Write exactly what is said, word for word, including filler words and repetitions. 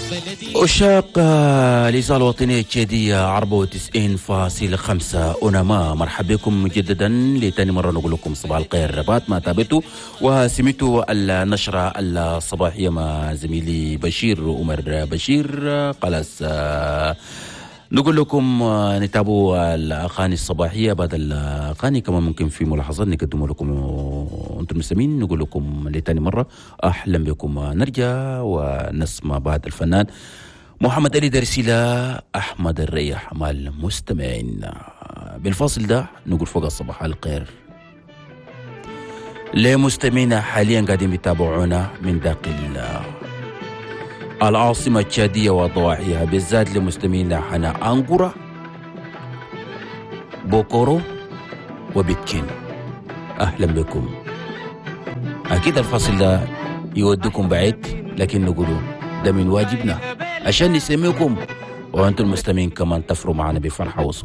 أشاق الإذاعة الوطنية التشادية أربعة وتسعين فاصلة خمسة أنما مرحبا بكم مجددا لتاني مرة نقول لكم صباح الخير. بعد ما تابعتوا وسمعتوا النشرة الصباحية مع زميلي بشير عمر بشير، خلاص نقول لكم نتابعوا الأغاني الصباحية. بعد الأغاني كمان ممكن في ملاحظات نقدموا لكم أنتم المستمعين. نقول لكم لتاني مرة أهلا بكم. نرجع ونسمع بعد الفنان محمد علي درسيلة أحمد الريح مع المستمعين. بالفاصل ده نقول فوق الصباح الخير لمستمعينا حاليا قاعدين يتابعونا من داخل العاصمة التشادية وضواحيها، بالذات لمستمعينا حنا أنقرة بوكورو وبتكين. أهلا بكم. أكيد الفصل ده يودكم بعيد، لكن نقولوا ده من واجبنا عشان نسمعكم وأنتم المستمعين كمان تفروا معنا بفرحة وسرور.